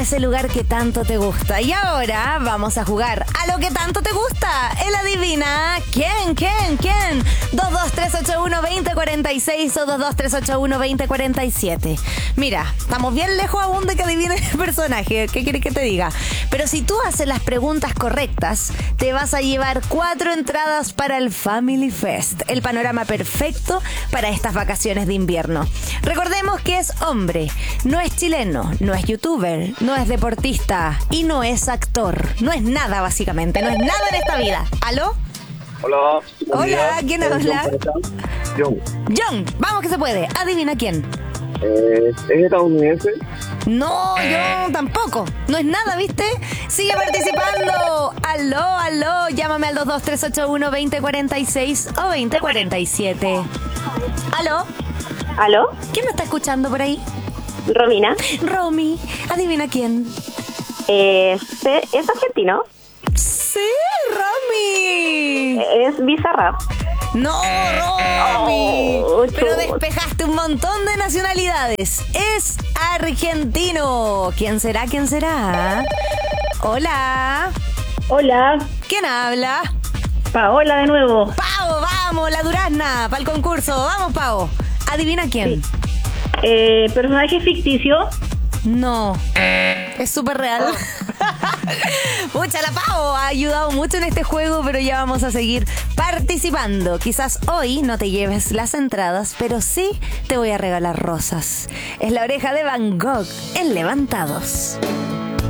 Ese lugar que tanto te gusta. Y ahora vamos a jugar a lo que tanto te gusta. Él adivina quién. 22381-2046 o 22381-2047. Mira, estamos bien lejos aún de que adivine el personaje. ¿Qué quieres que te diga? Pero si tú haces las preguntas correctas, te vas a llevar 4 entradas para el Family Fest. El panorama perfecto para estas vacaciones de invierno. Recordemos que es hombre, no es chileno, no es youtuber, no es deportista y no es actor. No es nada, básicamente. No es nada en esta vida. ¿Aló? Hola. Hola, ¿quién habla? John. Vamos que se puede. Adivina quién. ¿Es estadounidense? No, yo tampoco. No es nada, ¿viste? Sigue participando. Aló. Llámame al 22381-2046 o 2047. ¿Aló? ¿Quién me está escuchando por ahí? Romina. Romy, adivina quién. ¿Es argentino? Sí, Romy. ¿Es Bizarrap? No, Romy. Pero chuta. despejaste un montón de nacionalidades. Es argentino. ¿Quién será? Hola. Hola, ¿Quién habla? Paola de nuevo. Pau, vamos, la durazna, para el concurso. Vamos, Pau. Adivina quién. Personaje ficticio. No. Es súper real. Pucha, la Pau ha ayudado mucho en este juego, pero ya vamos a seguir participando. Quizás hoy no te lleves las entradas, pero sí te voy a regalar rosas. Es La Oreja de Van Gogh en Levantados.